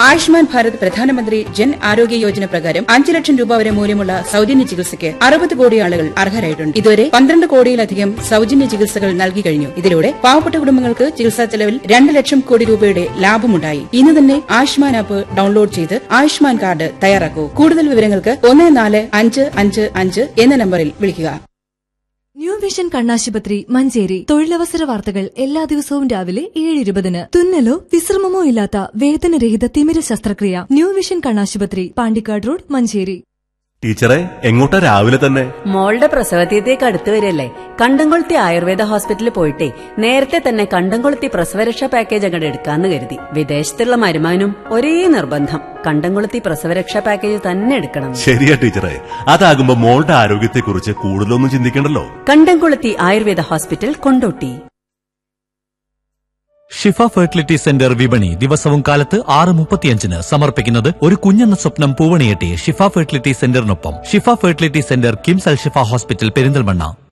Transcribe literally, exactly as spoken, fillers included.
ആയുഷ്മാൻ ഭാരത് പ്രധാനമന്ത്രി ജൻ ആരോഗ്യ യോജന പ്രകാരം അഞ്ച് ലക്ഷം രൂപ വരെ മൂല്യമുള്ള സൌജന്യ ചികിത്സയ്ക്ക് അറുപത് കോടി ആളുകൾ അർഹരായിട്ടുണ്ട്. ഇതുവരെ പന്ത്രണ്ട് കോടിയിലധികം സൌജന്യ ചികിത്സകൾ നൽകി കഴിഞ്ഞു. ഇതിലൂടെ പാവപ്പെട്ട കുടുംബങ്ങൾക്ക് ചികിത്സാ ചെലവിൽ രണ്ട് ലക്ഷം കോടി രൂപയുടെ ലാഭമുണ്ടായി. ഇന്ന് തന്നെ ആയുഷ്മാൻ ആപ്പ് ഡൌൺലോഡ് ചെയ്ത് ആയുഷ്മാൻ കാർഡ് തയ്യാറാക്കൂ. കൂടുതൽ വിവരങ്ങൾക്ക് ഒന്ന് നാല് അഞ്ച് അഞ്ച് അഞ്ച് എന്ന നമ്പറിൽ വിളിക്കുക. ന്യൂ വിഷൻ കണ്ണാശുപത്രി മഞ്ചേരി. തൊഴിലവസര വാർത്തകൾ എല്ലാ ദിവസവും രാവിലെ ഏഴ് ഇരുപതിന്. തുന്നലോ വിശ്രമമോ ഇല്ലാത്ത വേദനരഹിത തിമിര ശസ്ത്രക്രിയ. ന്യൂ വിഷൻ കണ്ണാശുപത്രി, പാണ്ടിക്കാട് റോഡ്, മഞ്ചേരി. ടീച്ചറെ, എങ്ങോട്ടാ രാവിലെ തന്നെ? മോളുടെ പ്രസവതീയത്തേക്ക് അടുത്ത് വരില്ലേ. കണ്ടംകൊളുത്തി ആയുർവേദ ഹോസ്പിറ്റലിൽ പോയിട്ടേ നേരത്തെ തന്നെ കണ്ടംകൊളുത്തി പ്രസവരക്ഷാ പാക്കേജ് അങ്ങോട്ട് എടുക്കാന്ന് കരുതി. വിദേശത്തുള്ള മരുമാനും ഒരേ നിർബന്ധം, കണ്ടംകൊളുത്തി പ്രസവരക്ഷാ പാക്കേജ് തന്നെ എടുക്കണം. ശരിയാ ടീച്ചറെ, അതാകുമ്പോ മോളുടെ ആരോഗ്യത്തെക്കുറിച്ച് കൂടുതലൊന്നും ചിന്തിക്കണ്ടല്ലോ. കണ്ടംകൊളുത്തി ആയുർവേദ ഹോസ്പിറ്റൽ, കൊണ്ടോട്ടി. ഷിഫ ഫെർട്ടിലിറ്റി സെന്റർ വിപണി ദിവസവും കാലത്ത് ആറ് മുപ്പത്തിയഞ്ചിന് സമർപ്പിക്കുന്നത് ഒരു കുഞ്ഞെന്ന സ്വപ്നം പൂവണിയെട്ടി ഷിഫ ഫെർട്ടിലിറ്റി സെന്ററിനൊപ്പം. ഷിഫ ഫെർട്ടിലിറ്റി സെന്റർ, കിംസ് അൽ ഷിഫ ഹോസ്പിറ്റൽ, പെരിന്തൽമണ്ണ.